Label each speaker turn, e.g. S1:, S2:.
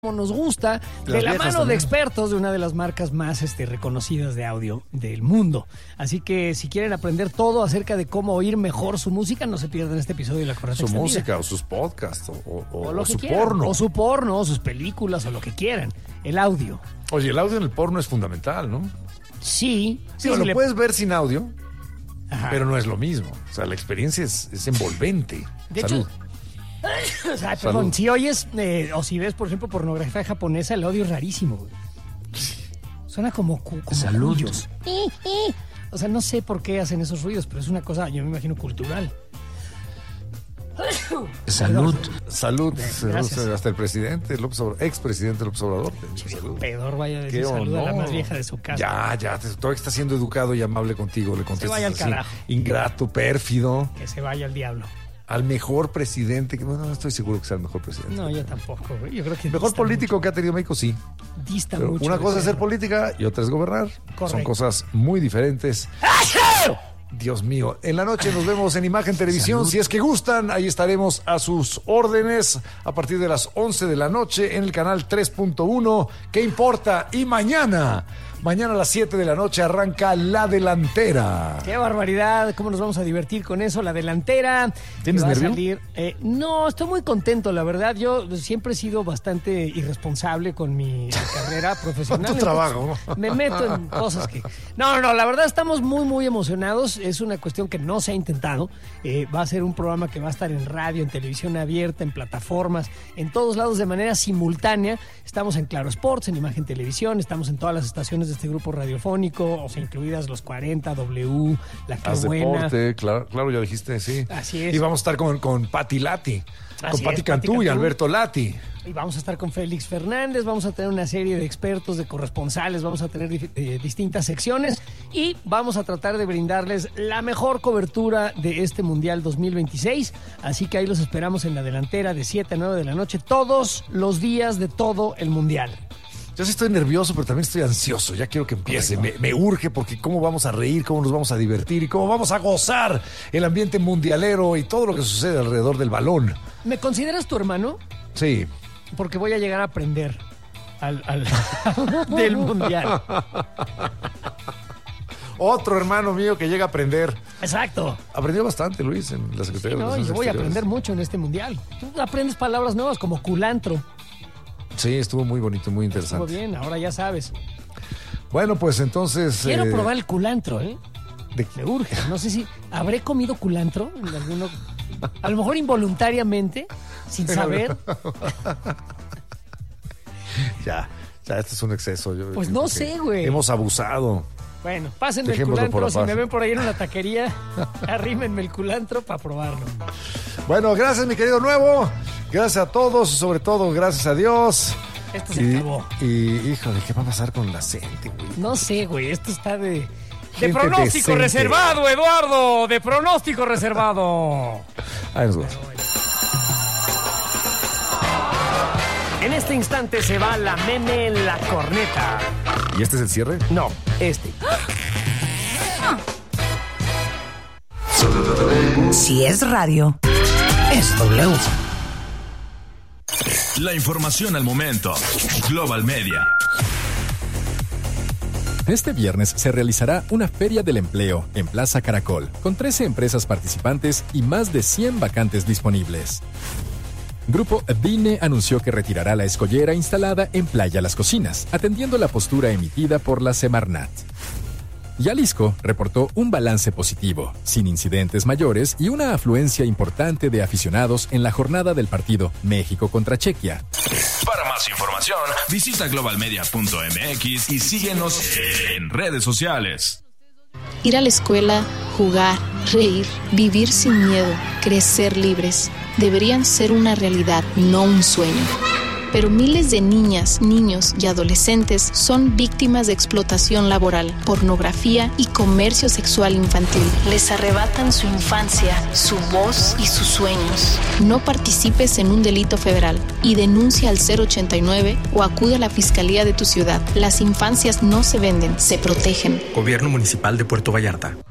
S1: como nos gusta, de la mano de expertos de una de las marcas más reconocidas de audio del mundo. Así que si quieren aprender todo acerca de cómo oír mejor su música, no se pierdan este episodio de La Corneta Extendida.
S2: Su música, o sus podcasts, o
S1: lo que
S2: su
S1: quieran,
S2: porno.
S1: o su porno, o sus películas, o lo que quieran. El audio.
S2: Oye, el audio en el porno es fundamental, ¿no?
S1: Sí.
S2: Lo puedes ver sin audio,
S1: Ajá.
S2: pero no es lo mismo. O sea, la experiencia es envolvente.
S1: De
S2: Salud.
S1: hecho, o sea, perdón, si oyes o si ves, por ejemplo, pornografía japonesa, el audio es rarísimo, güey. Suena como
S2: Salud.
S1: cuyos. O sea, no sé por qué hacen esos ruidos, pero es una cosa, yo me imagino, cultural.
S2: Salud. Salud.
S1: Gracias.
S2: Hasta el presidente López Obrador, expresidente López Obrador. Salud.
S1: Pedor vaya a decir
S2: Qué
S1: salud a la
S2: honor.
S1: más vieja de su casa.
S2: Ya, todavía está siendo educado y amable contigo. Le contestas
S1: vaya al
S2: así,
S1: carajo.
S2: ingrato, pérfido.
S1: Que se vaya al diablo.
S2: Al mejor presidente, que bueno, no estoy seguro que sea el mejor presidente.
S1: No, yo tampoco, güey. Yo creo que
S2: El mejor
S1: dista
S2: político
S1: mucho.
S2: que ha tenido México, sí.
S1: Dista
S2: Pero
S1: mucho.
S2: una
S1: de
S2: cosa es ser
S1: serlo.
S2: política y otra es gobernar.
S1: Correcto.
S2: Son cosas muy diferentes. Dios mío, en la noche nos vemos en Imagen Televisión.
S1: Salud.
S2: Si es que gustan, ahí estaremos a sus órdenes a partir de las 11 de la noche en el canal 3.1. ¿Qué importa? Y mañana a las 7 de la noche arranca La Delantera.
S1: Qué barbaridad, cómo nos vamos a divertir con eso, La Delantera.
S2: ¿Tienes
S1: que va a
S2: nervio?
S1: salir. No, estoy muy contento, la verdad. Yo siempre he sido bastante irresponsable con mi carrera profesional.
S2: Con tu trabajo.
S1: Me meto en cosas que... No, la verdad estamos muy, muy emocionados. Es una cuestión que no se ha intentado. Va a ser un programa que va a estar en radio, en televisión abierta, en plataformas, en todos lados de manera simultánea. Estamos en Claro Sports, en Imagen Televisión, estamos en todas las estaciones de este grupo radiofónico, o sea, incluidas los 40, W, La Que
S2: Haz
S1: Buena.
S2: deporte, claro, ya dijiste, sí.
S1: Así es.
S2: Y vamos a estar con Pati Lati,
S1: Así
S2: con Pati
S1: es,
S2: Cantú
S1: Pati
S2: y
S1: Cantú.
S2: Alberto Lati.
S1: Y vamos a estar con Félix Fernández, vamos a tener una serie de expertos, de corresponsales, vamos a tener distintas secciones y vamos a tratar de brindarles la mejor cobertura de este Mundial 2026. Así que ahí los esperamos en La Delantera de 7 a 9 de la noche, todos los días de todo el Mundial.
S2: Yo sí estoy nervioso, pero también estoy ansioso. Ya quiero que empiece. Me urge porque cómo vamos a reír, cómo nos vamos a divertir y cómo vamos a gozar el ambiente mundialero y todo lo que sucede alrededor del balón.
S1: ¿Me consideras tu hermano?
S2: Sí.
S1: Porque voy a llegar a aprender del Mundial.
S2: Otro hermano mío que llega a aprender.
S1: Exacto.
S2: Aprendió bastante, Luis, en la Secretaría de
S1: No, y
S2: Relaciones
S1: voy a
S2: Exteriores.
S1: aprender mucho en este Mundial. Tú aprendes palabras nuevas como culantro.
S2: Sí, estuvo muy bonito, muy interesante.
S1: Estuvo bien, ahora ya sabes.
S2: Bueno, pues entonces...
S1: Quiero probar el culantro, ¿eh?
S2: ¿De
S1: Me urge. No sé si habré comido culantro en alguno... A lo mejor involuntariamente, sin saber.
S2: Ya, esto es un exceso.
S1: Pues
S2: yo
S1: no
S2: creo que
S1: sé, güey.
S2: Hemos abusado.
S1: Bueno, pásenme el
S2: Dejémoslo por
S1: culantro. Si
S2: aparte.
S1: me ven por ahí en una taquería, arrímenme el culantro para probarlo.
S2: Bueno, gracias, mi querido Nuevo. Gracias a todos, sobre todo, gracias a Dios.
S1: Esto se acabó.
S2: Y, híjole, ¿qué va a pasar con la gente, güey?
S1: No sé, güey. Esto está de
S2: Gente
S1: pronóstico
S2: decente.
S1: reservado, Eduardo. De pronóstico reservado.
S2: Ahí nos vemos.
S1: En este instante se va la meme en La Corneta.
S2: ¿Y este es el cierre?
S1: No, este.
S3: Si es radio, es W.
S4: La información al momento. Global Media.
S5: Este viernes se realizará una Feria del Empleo en Plaza Caracol, con 13 empresas participantes y más de 100 vacantes disponibles. Grupo Dine anunció que retirará la escollera instalada en Playa Las Cocinas, atendiendo la postura emitida por la Semarnat. Jalisco reportó un balance positivo, sin incidentes mayores y una afluencia importante de aficionados en la jornada del partido México contra Chequia.
S4: Para más información, visita globalmedia.mx y síguenos en redes sociales.
S6: Ir a la escuela, jugar, reír, vivir sin miedo, crecer libres, deberían ser una realidad, no un sueño. Pero miles de niñas, niños y adolescentes son víctimas de explotación laboral, pornografía y comercio sexual infantil. Les arrebatan su infancia, su voz y sus sueños. No participes en un delito federal y denuncia al 089 o acude a la fiscalía de tu ciudad. Las infancias no se venden, se protegen.
S7: Gobierno Municipal de Puerto Vallarta.